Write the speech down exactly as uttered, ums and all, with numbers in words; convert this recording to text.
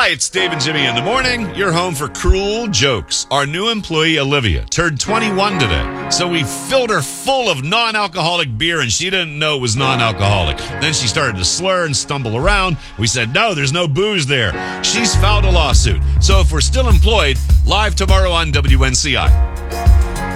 Hi, it's Dave and Jimmy in the morning. You're home for cruel jokes. Our new employee, Olivia, turned twenty-one today. So we filled her full of non-alcoholic beer, and she didn't know it was non-alcoholic. Then she started to slur and stumble around. We said, no, there's no booze there. She's filed a lawsuit. So if we're still employed, live tomorrow on W N C I.